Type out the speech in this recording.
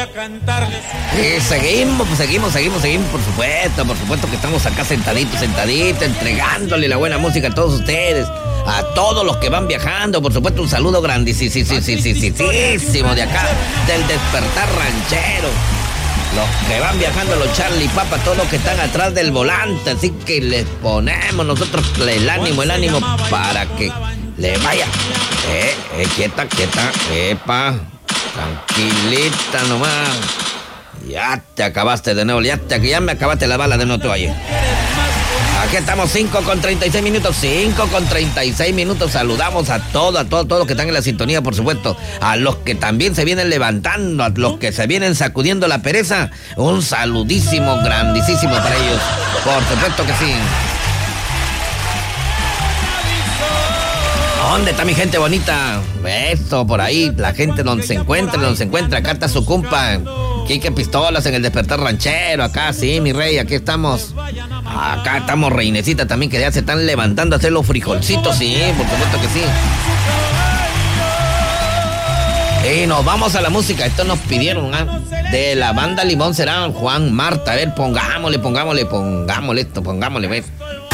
Y seguimos, por supuesto que estamos acá sentaditos, entregándole la buena música a todos ustedes, a todos los que van viajando, por supuesto un saludo grandísimo de acá, del Despertar Ranchero. Los que van viajando, los Charlie Papa, todos los que están atrás del volante, así que les ponemos nosotros el ánimo para que le vaya. Quieta, epa, tranquilita nomás. Ya te acabaste de nuevo, ya me acabaste la bala de nuevo ayer. Aquí estamos 5:36 minutos, 5:36 minutos. Saludamos a todos los que están en la sintonía, por supuesto. A los que también se vienen levantando, a los que se vienen sacudiendo la pereza. Un saludísimo, grandísimo para ellos. Por supuesto que sí. ¿Dónde está mi gente bonita? Eso, por ahí, la gente donde se encuentra. Acá está su compa Quique Pistolas en el Despertar Ranchero. Acá sí, mi rey, aquí estamos. Acá estamos Reinecita también, que ya se están levantando a hacer los frijolcitos, sí, por supuesto que sí. Y nos vamos a la música. Esto nos pidieron, de la banda Limón será Juan Marta. A ver, pongámosle esto, ¿ves?